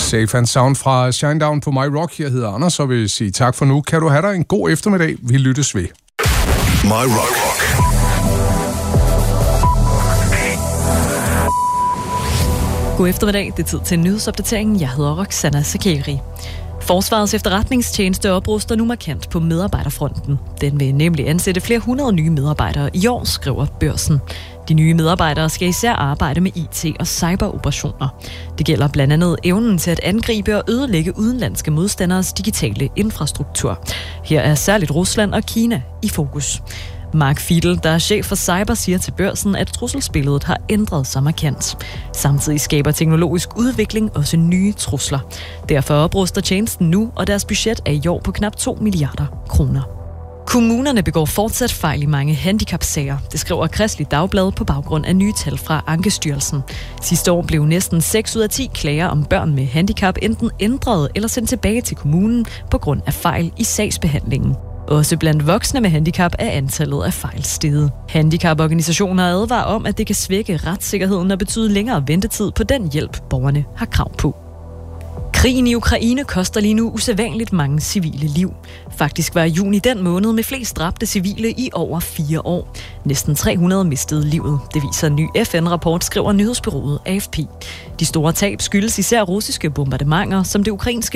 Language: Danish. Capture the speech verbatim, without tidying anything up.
Safe and Sound fra Shinedown på My Rock. Jeg hedder Anders og vil sige tak for nu. Kan du have dig en god eftermiddag? Vi lyttes ved. My Rock. God eftermiddag. Det er tid til nyhedsopdateringen. Jeg hedder Roxana Sakeri. Forsvarets efterretningstjeneste opruster nu markant på medarbejderfronten. Den vil nemlig ansætte flere hundrede nye medarbejdere i år, skriver Børsen. De nye medarbejdere skal især arbejde med I T og cyberoperationer. Det gælder blandt andet evnen til at angribe og ødelægge udenlandske modstanderes digitale infrastruktur. Her er særligt Rusland og Kina i fokus. Mark Fiedel, der er chef for cyber, siger til Børsen, at trusselsbilledet har ændret sig markant. Samtidig skaber teknologisk udvikling også nye trusler. Derfor opruster tjenesten nu, og deres budget er i år på knap to milliarder kroner. Kommunerne begår fortsat fejl i mange handicapsager. Det skriver Kristeligt Dagblad på baggrund af nye tal fra Ankestyrelsen. Sidste år blev næsten seks ud af ti klager om børn med handicap enten ændret eller sendt tilbage til kommunen på grund af fejl i sagsbehandlingen. Også blandt voksne med handicap er antallet af fejl steget. Handicaporganisationer advarer om, at det kan svække retssikkerheden og betyde længere ventetid på den hjælp, borgerne har krav på. Krigen i Ukraine koster lige nu usædvanligt mange civile liv. Faktisk var juni den måned med flest dræbte civile i over fire år. Næsten tre hundrede mistede livet. Det viser en ny F N-rapport, skriver nyhedsbureauet A F P. De store tab skyldes især russiske bombardementer, som det ukrainske